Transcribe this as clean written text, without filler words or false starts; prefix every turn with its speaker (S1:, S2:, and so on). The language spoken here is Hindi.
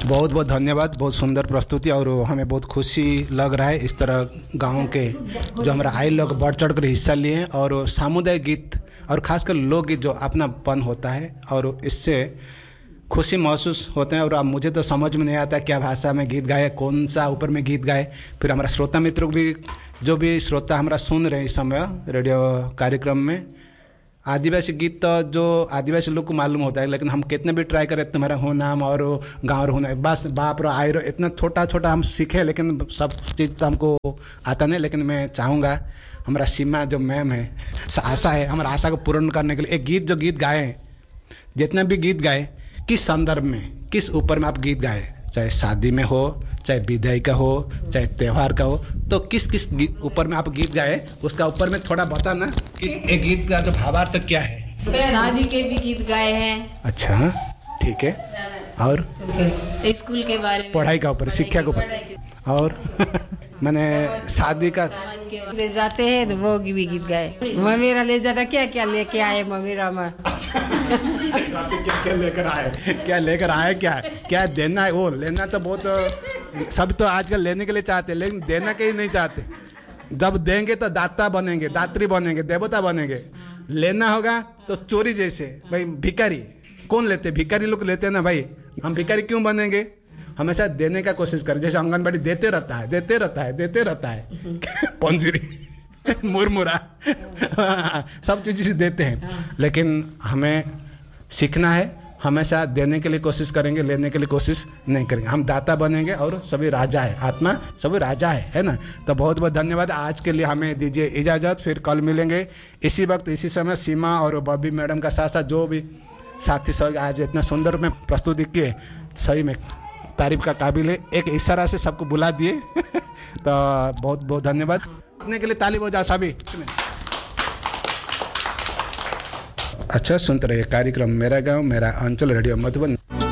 S1: बहुत बहुत धन्यवाद, बहुत सुंदर प्रस्तुति और हमें बहुत खुशी लग रहा है इस तरह गाँव के जो हमारा आए लोग बढ़ चढ़ कर हिस्सा लिए हैं और सामुदायिक गीत और खासकर लोकगीत जो अपनापन होता है और इससे खुशी महसूस होते हैं। और अब मुझे तो समझ में नहीं आता क्या भाषा में गीत गाए, कौन सा ऊपर में गीत गाए। फिर हमारा श्रोता मित्रों को भी, जो भी श्रोता हमारा सुन रहे हैं इस समय रेडियो कार्यक्रम में, आदिवासी गीत तो जो आदिवासी लोग को मालूम होता है, लेकिन हम कितने भी ट्राई करें तुम्हारा हो नाम और गाँव होना बस बाप रो आय रो इतना छोटा छोटा हम सीखे, लेकिन सब चीज़ तो हमको आता नहीं। लेकिन मैं चाहूँगा हमारा सीमा जो मैम है, आशा है, हमारा आशा को पूर्ण करने के लिए एक गीत जो गीत गाए, जितना भी गीत गाए, किस संदर्भ में, किस ऊपर में आप गीत गाए, चाहे शादी में हो, चाहे विदाई का हो, चाहे त्यौहार का हो, तो किस किस ऊपर में आप गीत गाए उसका ऊपर में थोड़ा बताना किस एक गीत का जो भावार्थ क्या है।
S2: शादी के भी गीत गाए हैं।
S1: अच्छा, ठीक है। और
S2: स्कूल के बारे में,
S1: पढ़ाई का ऊपर, शिक्षा के ऊपर, और मैंने शादी का
S3: ले जाते हैं तो वो भी गीत गाए। ममेरा ले जाता, क्या क्या लेके आए ममेरा में।
S1: क्या लेकर आए, क्या लेकर आए, क्या देना है, वो लेना तो बहुत सब तो आजकल लेने के लिए चाहते हैं, लेकिन देना कहीं नहीं चाहते। जब देंगे तो दाता बनेंगे, दात्री बनेंगे, देवता बनेंगे। लेना होगा तो चोरी जैसे, भाई भिखारी कौन लेते, भिखारी लोग लेते हैं ना भाई। हम भिखारी क्यों बनेंगे, हमेशा देने का कोशिश करें। जैसे आंगनबाड़ी देते रहता है, देते रहता है, देते रहता है पंजीरी मुरमुरा सब चीज़ देते हैं, लेकिन हमें सीखना है, हमेशा देने के लिए कोशिश करेंगे, लेने के लिए कोशिश नहीं करेंगे। हम दाता बनेंगे और सभी राजा है, आत्मा सभी राजा है ना। तो बहुत बहुत धन्यवाद, आज के लिए हमें दीजिए इजाज़त। फिर कल मिलेंगे इसी वक्त इसी समय। सीमा और बॉबी मैडम का साथ साथ जो भी साथी सब आज इतना सुंदर में प्रस्तुति किए, सही में तारीफ का काबिल है। एक इशारा से सबको बुला दिए तो बहुत बहुत धन्यवाद। इतने के लिए ताली बजाओ सभी। अच्छा, सुनते रहिए कार्यक्रम मेरा गांव मेरा अंचल, रेडियो मधुबन।